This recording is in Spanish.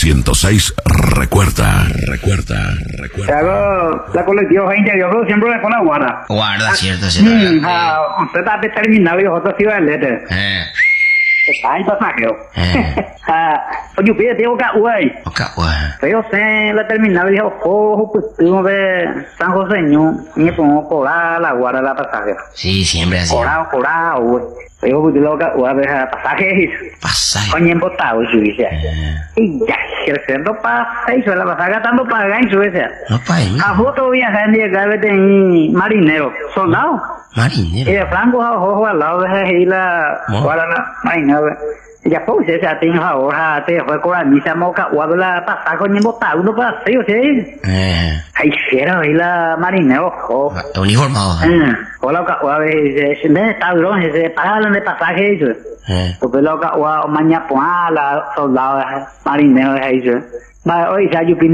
106 recuerda. Hago la colectiva gente, yo creo siempre con la guarda. Guarda, cierto. Usted está determinado y otro sí va a leer. Está en pasaje. Oye, pide, tengo que güey. Pero se la terminaba y dijo, pues tú ves San José, ni pongo colar la guarda la pasaje. Sí, siempre así. Coral, güey. Pero pues lo que voy a ver pasaje. Coño, embotado, su dice. Y ya, creciendo pasa, y la pasaje tanto paga en Suecia. No paga. A foto viajando y acá vete en marinero, soldado. Marinero. Y de Franco ojo al lado de ahí la guarana marinero. Y ya pues se ha tenido ahora te fue con la misa moca o la pasar con el botado no pasa yo sí. Ahí era ahí la marinero ojo. Uniformado. Hola o a veces me está duro se pagan de pasaje eso. Porque lo que o mañana pues la soldado marinero ahí eso. Va hoy ya yo